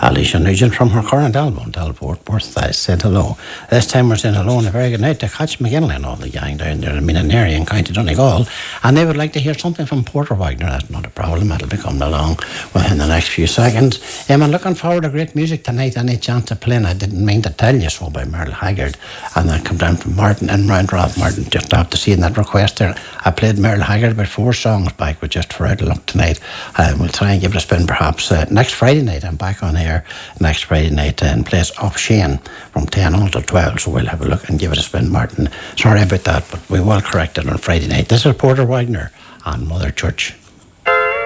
Alicia Nugent from her current album, Delport Birthday, said hello. This time we're saying hello and a very good night to Catch McGinley and all the gang down there in Minanary and County Donegal. And they would like to hear something from Porter Wagner. That's not a problem. That'll be coming along within the next few seconds. I'm looking forward to great music tonight. Any chance of playing I Didn't Mean to Tell You So by Merle Haggard. And that come down from Martin and round Ralph Martin. Just after seeing that request there, I played Merle Haggard about 4 songs back with Just for Out of Luck tonight. We'll try and give it a spin perhaps next Friday night. I'm back on air next Friday night in place of Shane from 10 until 12. So we'll have a look and give it a spin, Martin. Sorry about that, but we will correct it on Friday night. This is Porter Wagner on Mother Church.